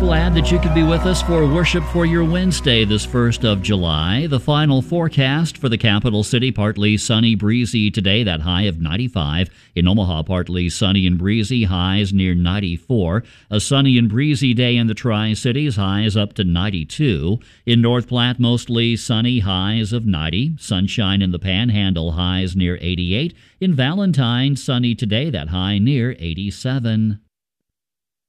glad that you could be with us for Worship for Your Wednesday, this 1st of July. The final forecast for the capital city, partly sunny, breezy today, that high of 95. In Omaha, partly sunny and breezy, highs near 94. A sunny and breezy day in the Tri-Cities, highs up to 92. In North Platte, mostly sunny, highs of 90. Sunshine in the Panhandle, highs near 88. In Valentine, sunny today, that high near 87.